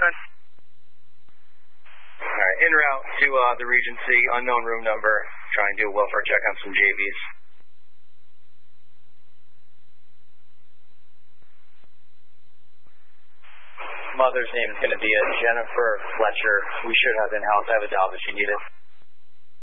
Alright, en route to the Regency, unknown room number. Try and do a welfare check on some JVs. Mother's name is going to be Jennifer Fletcher. We should have in-house. I have a job if you need it.